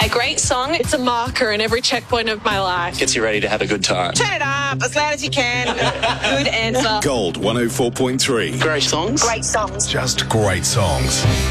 A great song. It's a marker in every checkpoint of my life. Gets you ready to have a good time. Turn it up as loud as you can. Good answer. Gold 104.3. Great songs. Great songs. Just great songs.